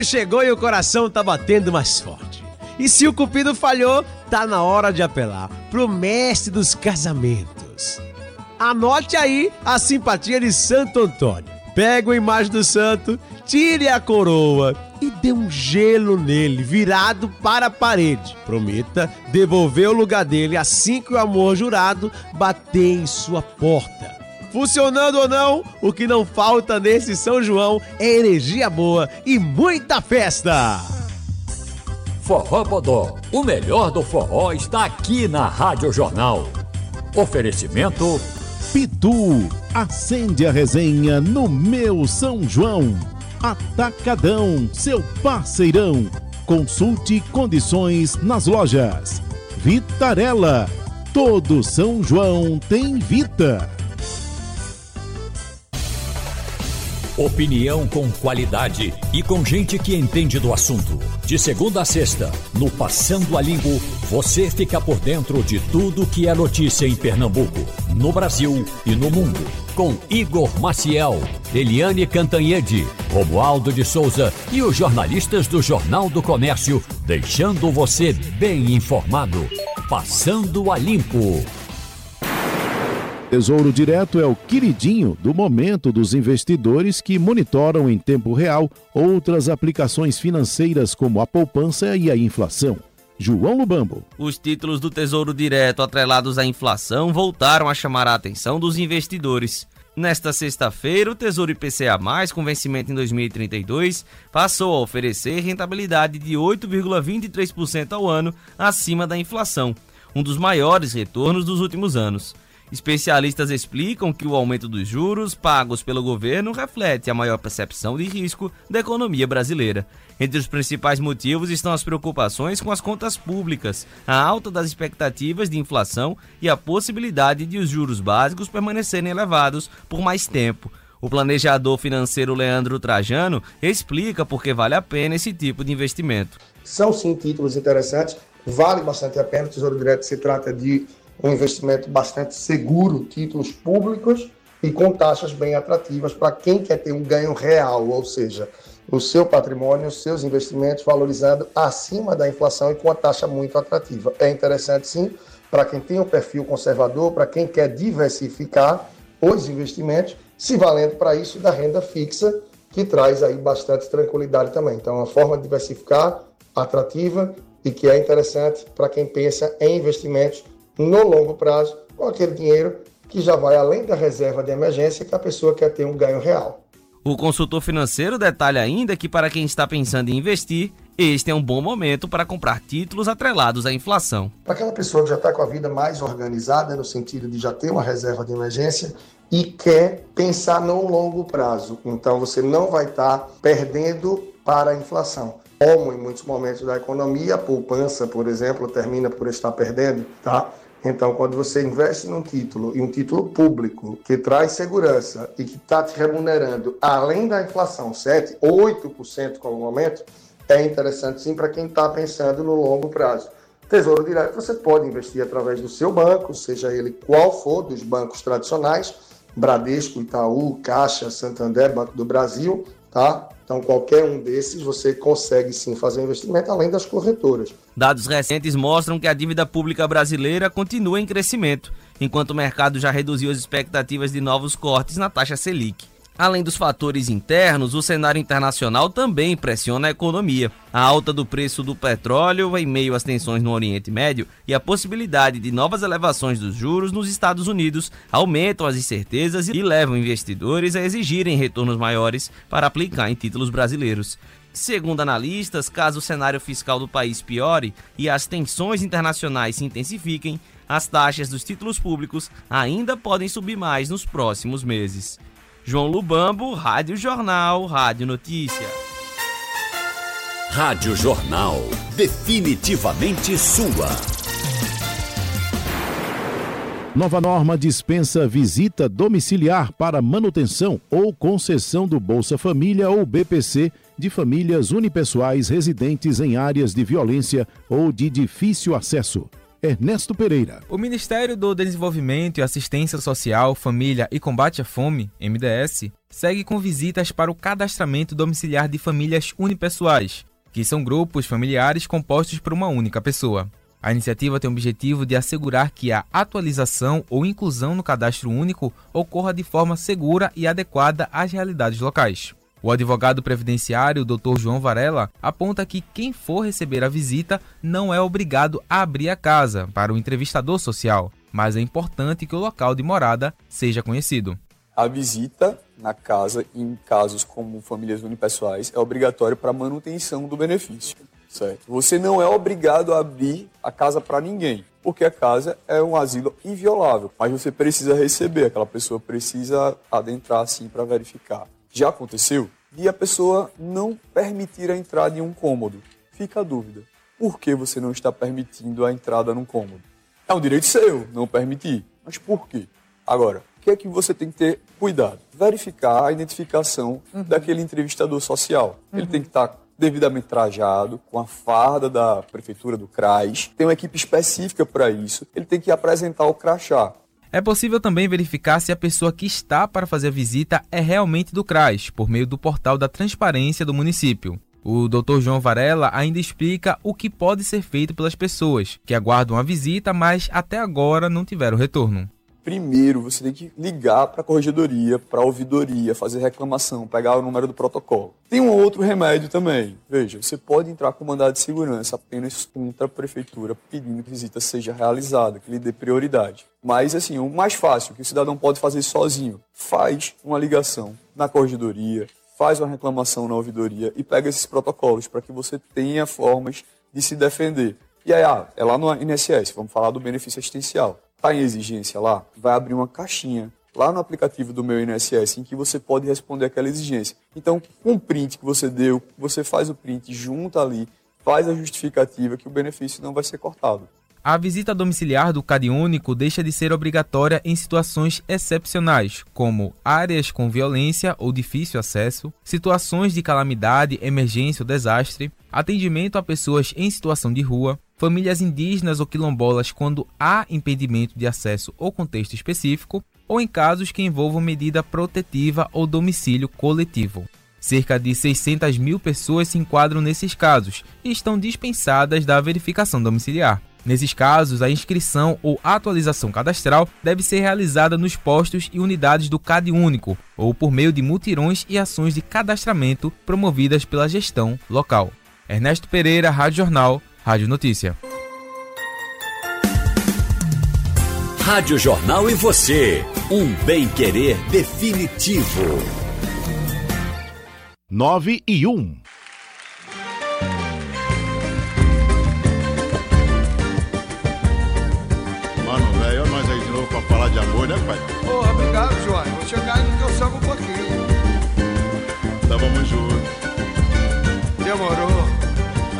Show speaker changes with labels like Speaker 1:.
Speaker 1: Chegou e o coração tá batendo mais forte. E se o cupido falhou, tá na hora de apelar pro mestre dos casamentos. Anote aí a simpatia de Santo Antônio. Pega a imagem do santo, tire a coroa e dê um gelo nele, virado para a parede. Prometa devolver o lugar dele assim que o amor jurado bater em sua porta. Funcionando ou não, o que não falta nesse São João é energia boa e muita festa!
Speaker 2: Forró Bodó, o melhor do forró está aqui na Rádio Jornal. Oferecimento
Speaker 3: Pitu, acende a resenha no meu São João. Atacadão, seu parceirão. Consulte condições nas lojas. Vitarella, todo São João tem Vita.
Speaker 2: Opinião com qualidade e com gente que entende do assunto. De segunda a sexta, no Passando a Limpo, você fica por dentro de tudo que é notícia em Pernambuco, no Brasil e no mundo. Com Igor Maciel, Eliane Cantanhede, Romualdo de Souza e os jornalistas do Jornal do Comércio, deixando você bem informado. Passando a Limpo.
Speaker 3: Tesouro Direto é o queridinho do momento dos investidores que monitoram em tempo real outras aplicações financeiras como a poupança e a inflação. João Lubambo.
Speaker 4: Os títulos do Tesouro Direto atrelados à inflação voltaram a chamar a atenção dos investidores. Nesta sexta-feira, o Tesouro IPCA+, com vencimento em 2032, passou a oferecer rentabilidade de 8,23% ao ano acima da inflação, um dos maiores retornos dos últimos anos. Especialistas explicam que o aumento dos juros pagos pelo governo reflete a maior percepção de risco da economia brasileira. Entre os principais motivos estão as preocupações com as contas públicas, a alta das expectativas de inflação e a possibilidade de os juros básicos permanecerem elevados por mais tempo. O planejador financeiro Leandro Trajano explica por que vale a pena esse tipo de investimento.
Speaker 5: São sim títulos interessantes, vale bastante a pena. O Tesouro Direto se trata de um investimento bastante seguro, títulos públicos e com taxas bem atrativas para quem quer ter um ganho real, ou seja, o seu patrimônio, os seus investimentos valorizando acima da inflação e com a taxa muito atrativa. É interessante sim para quem tem um perfil conservador, para quem quer diversificar os investimentos, se valendo para isso da renda fixa, que traz aí bastante tranquilidade também. Então, é uma forma de diversificar, atrativa e que é interessante para quem pensa em investimentos no longo prazo, com aquele dinheiro que já vai além da reserva de emergência que a pessoa quer ter um ganho real.
Speaker 4: O consultor financeiro detalha ainda que para quem está pensando em investir, este é um bom momento para comprar títulos atrelados à inflação.
Speaker 5: Para aquela pessoa que já está com a vida mais organizada, no sentido de já ter uma reserva de emergência e quer pensar no longo prazo, então você não vai estar perdendo para a inflação. Como em muitos momentos da economia, a poupança, por exemplo, termina por estar perdendo, tá? Então, quando você investe num título, e um título público, que traz segurança e que está te remunerando além da inflação, 7%, 8% com o momento, é interessante sim para quem está pensando no longo prazo. Tesouro Direto você pode investir através do seu banco, seja ele qual for dos bancos tradicionais, Bradesco, Itaú, Caixa, Santander, Banco do Brasil, tá? Então, qualquer um desses você consegue sim fazer investimento, além das corretoras.
Speaker 4: Dados recentes mostram que a dívida pública brasileira continua em crescimento, enquanto o mercado já reduziu as expectativas de novos cortes na taxa Selic. Além dos fatores internos, o cenário internacional também pressiona a economia. A alta do preço do petróleo em meio às tensões no Oriente Médio e a possibilidade de novas elevações dos juros nos Estados Unidos aumentam as incertezas e levam investidores a exigirem retornos maiores para aplicar em títulos brasileiros. Segundo analistas, caso o cenário fiscal do país piore e as tensões internacionais se intensifiquem, as taxas dos títulos públicos ainda podem subir mais nos próximos meses. João Lubambo, Rádio Jornal, Rádio Notícia.
Speaker 2: Rádio Jornal, definitivamente sua.
Speaker 3: Nova norma dispensa visita domiciliar para manutenção ou concessão do Bolsa Família ou BPC de famílias unipessoais residentes em áreas de violência ou de difícil acesso. Ernesto Pereira.
Speaker 6: O Ministério do Desenvolvimento e Assistência Social, Família e Combate à Fome, MDS, segue com visitas para o cadastramento domiciliar de famílias unipessoais, que são grupos familiares compostos por uma única pessoa. A iniciativa tem o objetivo de assegurar que a atualização ou inclusão no cadastro único ocorra de forma segura e adequada às realidades locais. O advogado previdenciário, Dr. João Varela, aponta que quem for receber a visita não é obrigado a abrir a casa para o entrevistador social, mas é importante que o local de morada seja conhecido.
Speaker 7: A visita na casa, em casos como famílias unipessoais, é obrigatória para manutenção do benefício. Certo? Você não é obrigado a abrir a casa para ninguém, porque a casa é um asilo inviolável, mas você precisa receber, aquela pessoa precisa adentrar assim para verificar. Já aconteceu de a pessoa não permitir a entrada em um cômodo. Fica a dúvida, por que você não está permitindo a entrada num cômodo? É um direito seu não permitir, mas por quê? Agora, o que é que você tem que ter cuidado? Verificar a identificação daquele entrevistador social. Ele tem que estar devidamente trajado, com a farda da prefeitura do CRAS. Tem uma equipe específica para isso. Ele tem que apresentar o crachá.
Speaker 6: É possível também verificar se a pessoa que está para fazer a visita é realmente do CRAS, por meio do portal da transparência do município. O Dr. João Varela ainda explica o que pode ser feito pelas pessoas que aguardam a visita, mas até agora não tiveram retorno.
Speaker 7: Primeiro, você tem que ligar para a corregedoria, para a ouvidoria, fazer reclamação, pegar o número do protocolo. Tem um outro remédio também. Veja, você pode entrar com mandado de segurança apenas contra a prefeitura pedindo que a visita seja realizada, que lhe dê prioridade. Mas, assim, o mais fácil, que o cidadão pode fazer sozinho, faz uma ligação na corregedoria, faz uma reclamação na ouvidoria e pega esses protocolos para que você tenha formas de se defender. E aí, é lá no INSS, vamos falar do benefício assistencial. Está em exigência lá, vai abrir uma caixinha lá no aplicativo do Meu INSS em que você pode responder aquela exigência. Então, com o print que você deu, você faz o print, junta ali, faz a justificativa que o benefício não vai ser cortado.
Speaker 6: A visita domiciliar do CadÚnico deixa de ser obrigatória em situações excepcionais, como áreas com violência ou difícil acesso, situações de calamidade, emergência ou desastre, atendimento a pessoas em situação de rua, famílias indígenas ou quilombolas quando há impedimento de acesso ou contexto específico, ou em casos que envolvam medida protetiva ou domicílio coletivo. Cerca de 600 mil pessoas se enquadram nesses casos e estão dispensadas da verificação domiciliar. Nesses casos, a inscrição ou atualização cadastral deve ser realizada nos postos e unidades do CadÚnico ou por meio de mutirões e ações de cadastramento promovidas pela gestão local. Ernesto Pereira, Rádio Jornal, Rádio Notícia.
Speaker 2: Rádio Jornal e você, um bem-querer definitivo.
Speaker 3: 9:01.
Speaker 8: Mano, velho, nós aí de novo pra falar de amor, né, pai?
Speaker 9: Porra, obrigado, João. Vou chegar aí no teu sangue um pouquinho.
Speaker 8: Então vamos juntos.
Speaker 9: Demorou.